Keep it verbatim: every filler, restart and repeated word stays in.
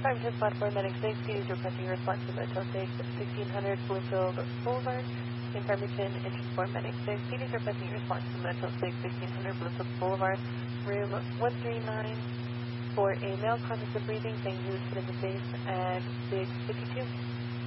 Farmington Platform Medic six, is requesting a response to Motel six, sixteen hundred Bloomfield Boulevard. In Farmington, Engine four Medic six, is requesting a response to Motel six, sixteen hundred Bloomfield Boulevard, room one three nine, for a male conscious of breathing, saying he was hit in the face and big fifty-two.